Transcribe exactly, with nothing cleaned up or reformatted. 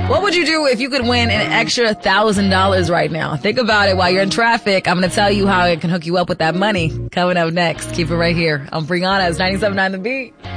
What would you do if you could win an extra thousand dollars right now? Think about it while you're in traffic. I'm going to tell you how it can hook you up with that money. Coming up next. Keep it right here on Brianna's ninety-seven point nine The Beat.